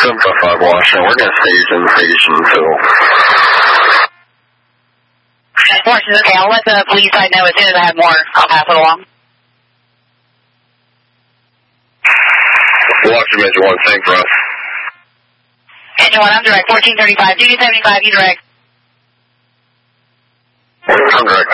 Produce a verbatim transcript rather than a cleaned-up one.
seven five five Washington. We're going to stage in the station until... Washington, okay, I'll let the police side know as soon as I have more. I'll pass it along. Washington, Engine one, same for us. Engine one, I'm direct, fourteen thirty-five, duty seventy-five, you direct. I'm direct.